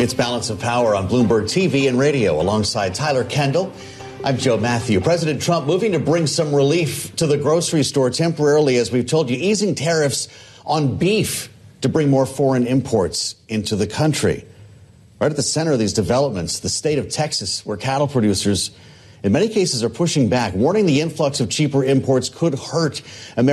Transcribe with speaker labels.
Speaker 1: It's Balance of Power on Bloomberg TV and radio alongside Tyler Kendall. I'm Joe Matthew. President Trump moving to bring some relief to the grocery store temporarily, as we've told you, easing tariffs on beef to bring more foreign imports into the country. Right at the center of these developments, the state of Texas, where cattle producers in many cases are pushing back, warning the influx of cheaper imports could hurt America.